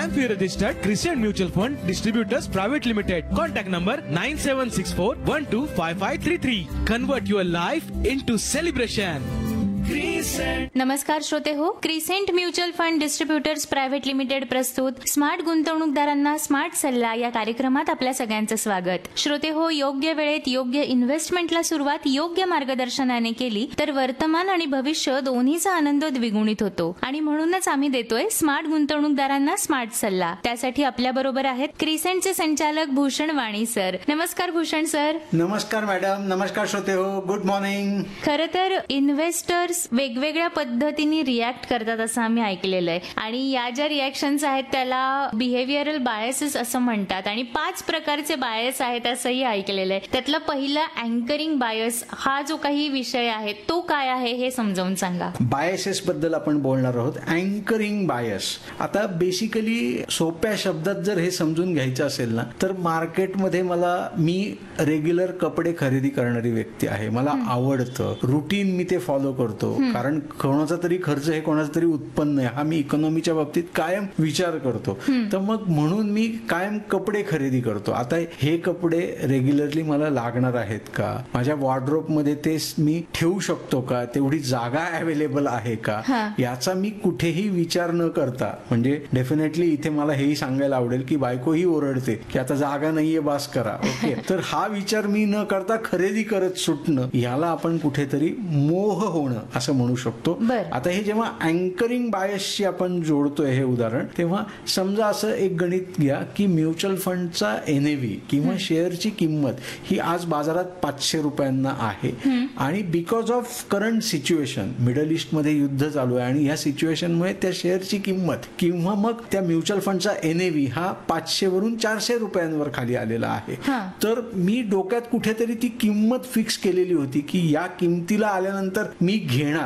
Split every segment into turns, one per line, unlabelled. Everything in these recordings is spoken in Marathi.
AMFI registered Crescent Mutual Fund Distributors Private Limited. Contact number 9764125533. Convert your life into celebration.
नमस्कार श्रोते हो, crescent mutual fund distributors private limited प्रस्तुत स्मार्ट गुंतवणूकदारांना स्मार्ट सल्ला या कार्यक्रमात आपल्या सगळ्यांचं स्वागत. श्रोते हो, योग्य वेळेत योग्य इन्व्हेस्टमेंटला सुरुवात योग्य मार्गदर्शनाने केली तर वर्तमान आणि भविष्य दोन्हीचा आनंद द्विगुणित होतो आणि म्हणूनच आम्ही देतोय स्मार्ट गुंतवणूकदारांना स्मार्ट सल्ला. त्यासाठी आपल्या बरोबर आहेत क्रिसेंटचे संचालक भूषण वाणी सर. नमस्कार भूषण सर.
नमस्कार मॅडम. नमस्कार श्रोते हो, गुड मॉर्निंग.
खरं तर इन्व्हेस्टर्स वेगवेगळ्या पद्धतीने रिॲक्ट करतात असं आम्ही ऐकलेलं आहे आणि या ज्या रिॲक्शन्स आहेत त्याला बिहेव्हिअरल बायसेस असं म्हणतात आणि 5 प्रकारचे बायस आहेत असंही ऐकलेलं आहे. त्यातला पहिला अँकरिंग बायस हा जो काही विषय आहे तो काय आहे हे समजावून सांगा.
बायसेस बद्दल आपण बोलणार आहोत. अँकरिंग बायस, आता बेसिकली सोप्या शब्दात जर हे समजून घ्यायचं असेल ना तर मार्केटमध्ये मी रेग्युलर कपडे खरेदी करणारी व्यक्ती आहे. मला आवडतं, रुटीन मी ते फॉलो करतो, कारण कोणाचा तरी खर्च हे कोणाचं तरी उत्पन्न आहे हा मी इकॉनॉमीच्या बाबतीत कायम विचार करतो. तर मग म्हणून मी कायम कपडे खरेदी करतो. आता हे कपडे रेग्युलरली मला लागणार आहेत का, माझ्या वॉर्डरोब मध्ये ते मी ठेवू शकतो का, तेवढी जागा अवेलेबल आहे का, याचा मी कुठेही विचार न करता, म्हणजे डेफिनेटली इथे मला हेही सांगायला आवडेल की बायकोही ओरडते की आता जागा नाहीये, बास करा. ओके, तर हा विचार मी न करता खरेदी करत सुटणं, याला आपण कुठेतरी मोह होणं असं म्हणू शकतो. आता हे जेव्हा अँकरिंग बायसशी आपण जोडतोय हे उदाहरण, तेव्हा समजा असं एक गणित घ्या की म्युच्युअल फंडचा एनएव्ही किंवा शेअरची किंमत ही आज बाजारात 500 रुपयांना आहे आणि because of current situation, middle east मध्ये युद्ध चालू आहे आणि या सिच्युएशनमुळे त्या शेअरची किंमत किंवा मग त्या म्युच्युअल फंडचा एनएव्ही हा 500 वरून 400 रुपयांवर खाली आलेला आहे. तर मी डोक्यात कुठेतरी ती किंमत फिक्स केलेली होती की या किमतीला आल्यानंतर मी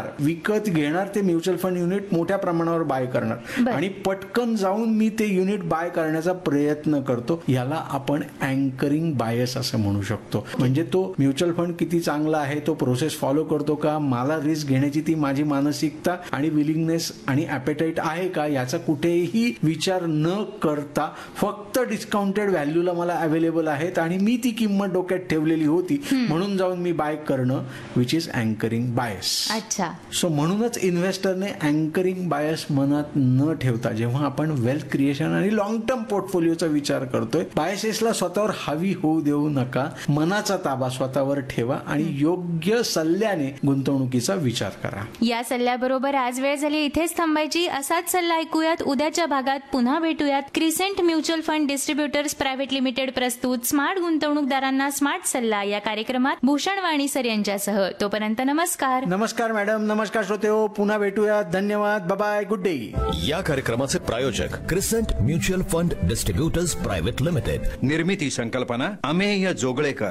विकत घेणार ते म्युच्युअल फंड युनिट, मोठ्या प्रमाणावर बाय करणार आणि पटकन जाऊन मी ते युनिट बाय करण्याचा प्रयत्न करतो. याला आपण अँकरिंग बायस असं म्हणू शकतो. म्हणजे तो म्युच्युअल फंड किती चांगला आहे, तो प्रोसेस फॉलो करतो का, मला रिस्क घेण्याची ती माझी मानसिकता आणि विलिंगनेस आणि ॲपेटाईट आहे का, याचा कुठेही विचार न करता फक्त डिस्काउंटेड व्हॅल्यूला मला अवेलेबल आहेत आणि मी ती किंमत डोक्यात ठेवलेली होती म्हणून जाऊन मी बाय करणं, विच इज अँकरिंग बायस.
अच्छा,
सो म्हणूनच इन्व्हेस्टरने अँकरिंग बायस मनात न ठेवता जेव्हा आपण वेल्थ क्रिएशन आणि लॉंग टर्म पोर्टफोलिओचा विचार करतोय, बायसेसला स्वतःवर हावी होऊ देऊ नका. मनाचा ताबा स्वतःवर ठेवा आणि योग्य सल्ल्याने गुंतवणुकीचा विचार करा.
या सल्ल्याबरोबर आज वेळ झाली इथेच थांबायची. असाच सल्ला ऐकूयात उद्याच्या भागात. पुन्हा भेटूयात. Crescent mutual fund distributors private limited प्रस्तुत स्मार्ट गुंतवणूकदारांना स्मार्ट सल्ला या कार्यक्रमात भूषण वाणी सर यांच्यासह. तोपर्यंत नमस्कार.
नमस्कार मॅडम. नमस्कार श्रोते हो, पुन्हा भेटूयात. धन्यवाद. Bye, good day.
या कार्यक्रमाचे प्रायोजक crescent mutual fund distributors private limited.
निर्मिती संकल्पना अमेय जोगळेकर.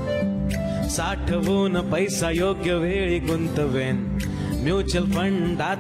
साठवून पैसा योग्य वेळी गुंतवेन म्युच्युअल फंडात